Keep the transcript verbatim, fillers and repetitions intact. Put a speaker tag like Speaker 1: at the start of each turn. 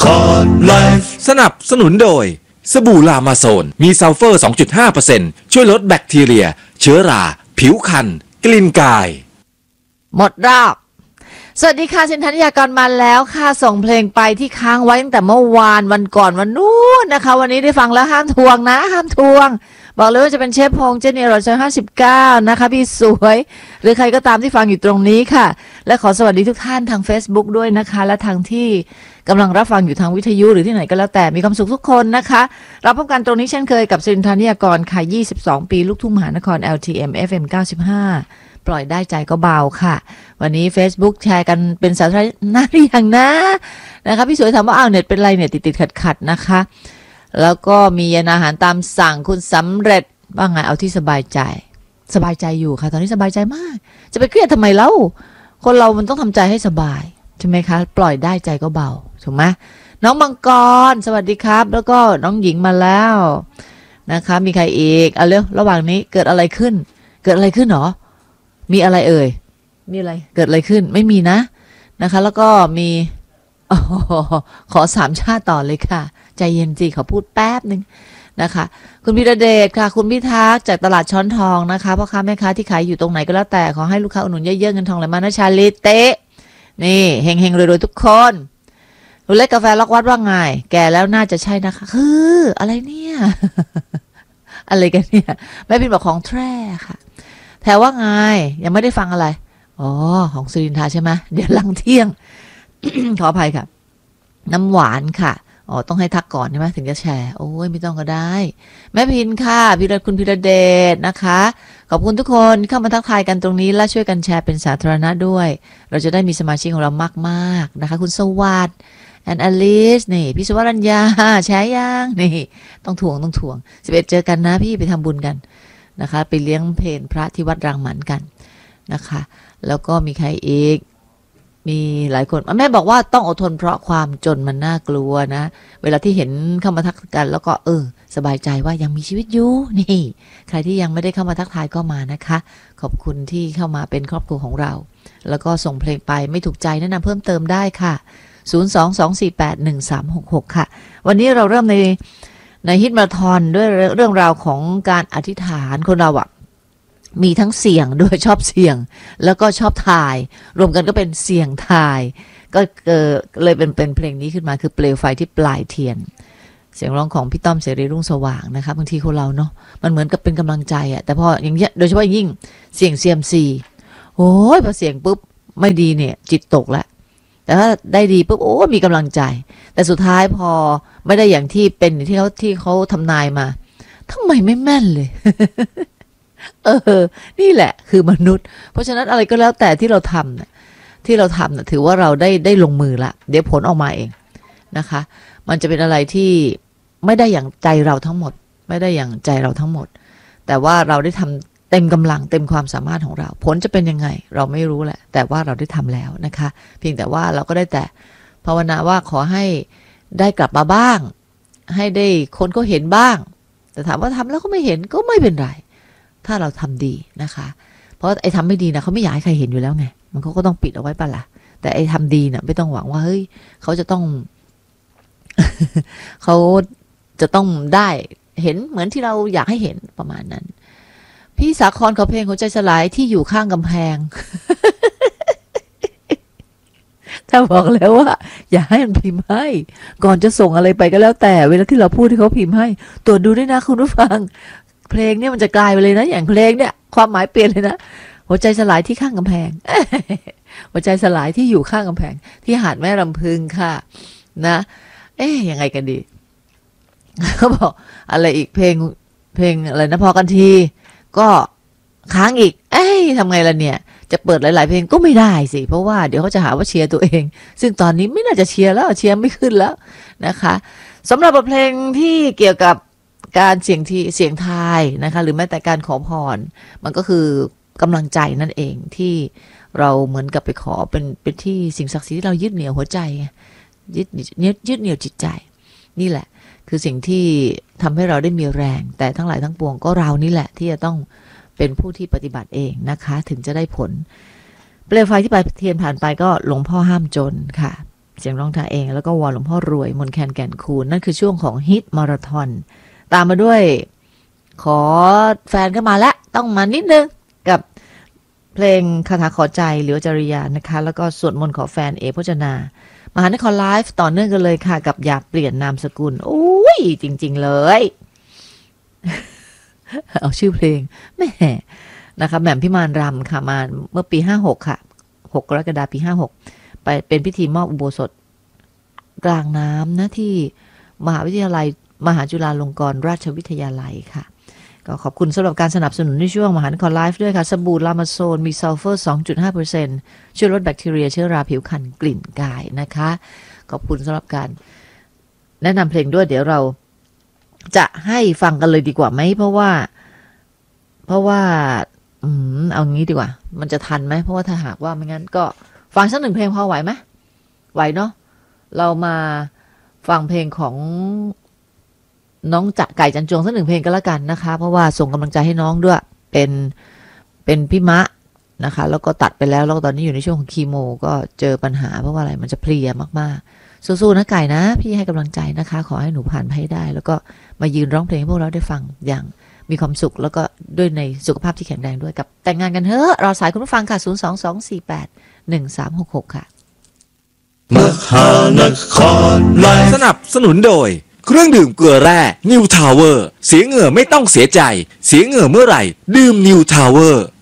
Speaker 1: Cod Life
Speaker 2: สนับสนุนโดยสบู่ลามาโซนมีซัลเฟอร์ สองจุดห้าเปอร์เซ็นต์ ช่วยลดแบคทีเรียเชื้อราผิวคันกลิ่นกาย
Speaker 3: หมดรอบสวัสดีค่ะสินธัญญากรมาแล้วค่ะส่งเพลงไปที่ค้างไว้ตั้งแต่เมื่อวานวันก่อนวันนู้นนะคะวันนี้ได้ฟังแล้วห้ามทวงนะห้ามทวงบอกเลยว่าจะเป็นเชฟพงษ์เจเนอเรชั่นห้าสิบเก้านะคะพี่สวยหรือใครก็ตามที่ฟังอยู่ตรงนี้ค่ะและขอสวัสดีทุกท่านทาง Facebook ด้วยนะคะและทางที่กำลังรับฟังอยู่ทางวิทยุหรือที่ไหนก็แล้วแต่มีความสุขทุกคนนะคะเราพบกันตรงนี้เช่นเคยกับสินธัญญากรค่ะยี่สิบสองปีลูกทุ่งมหานคร แอล ที เอ็ม เอฟ เอ็ม เก้าสิบห้าปล่อยได้ใจก็เบาค่ะวันนี้ Facebook แชร์กันเป็นสาธารณะหรือยังนะนะคะพี่สวยถามว่าอ้าวเน็ตเป็นไรเนี่ยติดติดขัดขัดนะคะแล้วก็มียาอาหารตามสั่งคุณสำเร็จว่าไงเอาที่สบายใจสบายใจอยู่ค่ะตอนนี้สบายใจมากจะไปเครียดทำไมเล่าคนเรามันต้องทำใจให้สบายใช่ไหมคะปล่อยได้ใจก็เบาถูกไหมน้องมังกรสวัสดีครับแล้วก็น้องหญิงมาแล้วนะคะมีใครอีกเอาเร็วระหว่างนี้เกิดอะไรขึ้นเกิดอะไรขึ้นหรอมีอะไรเอ่ยมีอะไรเกิดอะไรขึ้นไม่มีนะนะคะแล้วก็มีอ๋อขอสามชาติต่อเลยค่ะใจเย็นสิขอพูดแป๊บนึงนะคะคุณพิระเดชค่ะคุณพิทักษ์จากตลาดช้อนทองนะคะพ่อค้าแม่ค้าที่ขายอยู่ตรงไหนก็แล้วแต่ขอให้ลูกค้าอุดหนุนเยอะๆเงินทองไหลมานะชาลิเตะนี่เฮงๆรวยๆทุกคนคุณเล็กกาแฟล็อกวัดว่าไงแก่แล้วน่าจะใช่นะคะคืออะไรเนี่ย อะไรกันเนี่ยแม่พิมพ์บอกของแท้ค่ะแถวว่าไงยังไม่ได้ฟังอะไรอ๋อของสุรินทราใช่ไหมเดี๋ยวหลังเที่ยง ขออภัยค่ะน้ำหวานค่ะอ๋อต้องให้ทักก่อนใช่ไหมถึงจะแชร์โอ้ยไม่ต้องก็ได้แม่พินค่ะพิรคุณพิรเดชนะคะขอบคุณทุกคนเข้ามาทักทายกันตรงนี้และช่วยกันแชร์เป็นสาธารณะด้วยเราจะได้มีสมาชิกของเรามากๆนะคะคุณสวัสดิ์แอนอลิสนี่พี่สวรัญญาแชร์ยังนี่ต้องถ่วงต้องถ่วงสิบเอ็ดเจอกันนะพี่ไปทำบุญกันนะคะไปเลี้ยงเพลพระที่วัดรังหมันกันนะคะแล้วก็มีใครอีกมีหลายคนแม่บอกว่าต้องอดทนเพราะความจนมันน่ากลัวนะเวลาที่เห็นเข้ามาทักกันแล้วก็เออสบายใจว่ายังมีชีวิตอยู่นี่ใครที่ยังไม่ได้เข้ามาทักทายก็มานะคะขอบคุณที่เข้ามาเป็นครอบครัวของเราแล้วก็ส่งเพลงไปไม่ถูกใจแนะนำเพิ่มเติมได้ค่ะศูนย์ สอง สอง สี่ แปด หนึ่ง สาม หก หกค่ะวันนี้เราเริ่มในในฮิตมาราธอนด้วยเรื่องราวของการอธิษฐานคนเราอะมีทั้งเสี่ยงด้วยชอบเสี่ยงแล้วก็ชอบทายรวมกันก็เป็นเสี่ยงทายก็เกิดเลยเป็นเป็นเพลงนี้ขึ้นมาคือเปลวไฟที่ปลายเทียนเสียงร้องของพี่ต้อมเสรีรุ่งสว่างนะคะบางทีคนเราเนาะมันเหมือนกับเป็นกำลังใจอะแต่พออย่างเงี้ยโดยเฉพาะยิ่งเสี่ยงเซียมซีโอ้ยพอเสี่ยงปุ๊บไม่ดีเนี่ยจิตตกแล้วแต่ถ้าได้ดีปุ๊บโอ้มีกำลังใจแต่สุดท้ายพอไม่ได้อย่างที่เป็นที่เขาที่เขาทำนายมาทำไมไม่แม่นเลย เออนี่แหละคือมนุษย์เพราะฉะนั้นอะไรก็แล้วแต่ที่เราทำเนี่ยที่เราทำเนี่ยถือว่าเราได้ได้ลงมือละเดี๋ยวผลออกมาเองนะคะมันจะเป็นอะไรที่ไม่ได้อย่างใจเราทั้งหมดไม่ได้อย่างใจเราทั้งหมดแต่ว่าเราได้ทำเต็มกำลังเต็มความสามารถของเราผลจะเป็นยังไงเราไม่รู้แหละแต่ว่าเราได้ทำแล้วนะคะเพียงแต่ว่าเราก็ได้แต่ภาวนาว่าขอให้ได้กลับมาบ้างให้ได้คนก็เห็นบ้างแต่ถามว่าทำแล้วก็ไม่เห็นก็ไม่เป็นไรถ้าเราทำดีนะคะเพราะไอ้ทำไม่ดีนะเขาไม่อยากให้ใครเห็นอยู่แล้วไงมันเขาก็ต้องปิดเอาไว้ปะล่ะแต่ไอ้ทำดีเนี่ยไม่ต้องหวังว่าเฮ้ยเขาจะต้อง เขาจะต้องได้เห็นเหมือนที่เราอยากให้เห็นประมาณนั้นพี่สาครขอเพลงหัวใจสลายที่อยู่ข้างกำแพง ถ้าบอกแล้วว่าอย่าให้มันพิมพ์ให้ก่อนจะส่งอะไรไปก็แล้วแต่เวลาที่เราพูดที่เขาพิมพ์ให้ตรวจดูด้วยนะคุณผู้ฟังเพลงเนี่ยมันจะกลายไปเลยนะอย่างเพลงเนี่ยความหมายเปลี่ยนเลยนะหัวใจสลายที่ข้างกำแพง หัวใจสลายที่อยู่ข้างกำแพงที่หาดแม่ลำพึงค่ะนะเอ๊ยยังไงกันดี เขาบอกอะไรอีกเพลงเพลงอะไรนะพอกันทีก็ค้างอีกเอ้ยทำไงล่ะเนี่ยจะเปิดหลายๆเพลงก็ไม่ได้สิเพราะว่าเดี๋ยวเขาจะหาว่าเชียร์ตัวเองซึ่งตอนนี้ไม่น่าจะเชียร์แล้วเชียร์ไม่ขึ้นแล้วนะคะสำหรับบทเพลงที่เกี่ยวกับการเสี่ยงที่เสี่ยงทายนะคะหรือแม้แต่การขอพรมันก็คือกำลังใจนั่นเองที่เราเหมือนกับไปขอเป็นเป็นที่สิ่งศักดิ์สิทธิ์ที่เรายึดเหนี่ยวหัวใจยึดยึดเหนี่ยวจิตใจนี่แหละคือสิ่งที่ทำให้เราได้มีแรงแต่ทั้งหลายทั้งปวงก็เรานี่แหละที่จะต้องเป็นผู้ที่ปฏิบัติเองนะคะถึงจะได้ผลเปลวไฟที่ปลายเทียนผ่านไปก็หลวงพ่อห้ามจนค่ะเสียงร้องทาเองแล้วก็วอลหลวงพ่อรวยมนแคนแก่นคูณนั่นคือช่วงของฮิตมาราธอนตามมาด้วยขอแฟนก็มาแล้วต้องมานิดนึงกับเพลงคาถาขอใจหรือจริยานะคะแล้วก็สวดมนต์ขอแฟนเอพจนามหานครไลฟ์ต่อเนื่องกันเลยค่ะกับอยากเปลี่ยนนามสกุลโอ้ยจริงๆเลย เอาชื่อเพลงแม่นะคะแหม่มพิมานรำค่ะมาเมื่อปีห้าหกค่ะหกกรกฎาคมปีห้าหกไปเป็นพิธีมอบอุโบสถกลางน้ำนะที่มหาวิทยาลัยมหาจุฬาลงกรณราชวิทยาลัยค่ะก็ขอบคุณสำหรับการสนับสนุนในช่วงมหานครไลฟ์ด้วยค่ะสบู่ลามาโซนมีซัลเฟอร์ สองจุดห้าเปอร์เซ็นต์ ช่วยลดแบคทีเรียเชื้อราผิวคันกลิ่นกายนะคะขอบคุณสำหรับการแนะนำเพลงด้วยเดี๋ยวเราจะให้ฟังกันเลยดีกว่าไหมเพราะว่าเพราะว่าอืมเอางี้ดีกว่ามันจะทันไหมเพราะว่าถ้าหากว่าไม่งั้นก็ฟังสักหนึ่งเพลงพอไหวไหมไหวเนาะเรามาฟังเพลงของน้องจะไก่จันจวงสักหนึ่งเพลงก็แล้วกันนะคะเพราะว่าส่งกำลังใจให้น้องด้วยเป็นเป็นพี่มะนะคะแล้วก็ตัดไปแล้วแล้วตอนนี้อยู่ในช่วงของคีโมก็เจอปัญหาเพราะว่าอะไรมันจะเพลียมากๆสู้ๆนะไก่นะพี่ให้กำลังใจนะคะขอให้หนูผ่านไปให้ได้แล้วก็มายืนร้องเพลงให้พวกเราได้ฟังอย่างมีความสุขแล้วก็ด้วยในสุขภาพที่แข็งแรงด้วยกับแต่งงานกันเถอะรอสายคุณผู้ฟังค่ะศูนย์ สอง สอง สี่ แปด หนึ่ง สาม หก หกค่ะ
Speaker 1: มหานครไลฟ์
Speaker 2: สนับสนุนโดยเครื่องดื่มเกลือแร่นิวทาวเวอร์เสียเหงื่อไม่ต้องเสียใจเสียเหงื่อเมื่อไหร่ดื่มนิวทาวเวอร์